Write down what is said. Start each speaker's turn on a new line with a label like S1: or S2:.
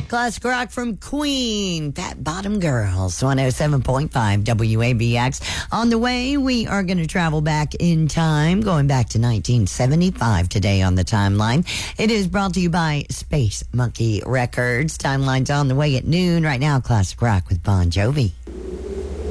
S1: Classic rock from Queen, Fat Bottom Girls, 107.5 WABX. On the way, we are going to travel back in time, going back to 1975 today on the timeline. It is brought to you by Space Monkey Records. Timeline's on the way at noon. Right now, classic rock with Bon Jovi.